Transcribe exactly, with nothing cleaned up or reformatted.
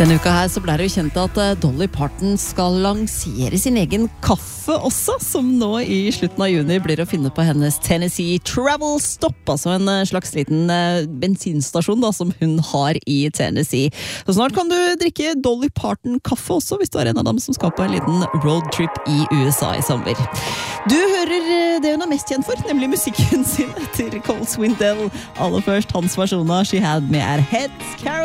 Denne uka her så ble det jo kjent at Dolly Parton skal lansere sin egen kaffe også, som nå i slutten av juni blir å finne på hennes Tennessee Travel Stop, altså en slags liten bensinstasjon da, som hun har i Tennessee. Så snart kan du drikke Dolly Parton kaffe også, hvis du er en av dem som skal på en liten roadtrip i U S A i sommer. Du hører det hun er mest kjent for, nemlig musikken sin etter Cole Swindell. Aller først hans versjon av She Had Me At Heads, Carol.